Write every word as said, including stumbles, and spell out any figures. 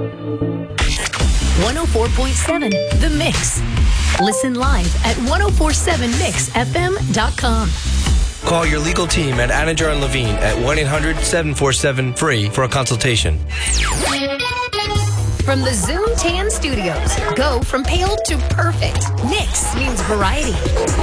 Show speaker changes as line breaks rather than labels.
one oh four point seven The Mix. Listen live at ten forty-seven mix f m dot com.
Call your legal team at Anninger and Levine at one eight hundred seven four seven free for a consultation.
From the Zoom Tan Studios, go from pale to perfect. Mix means variety.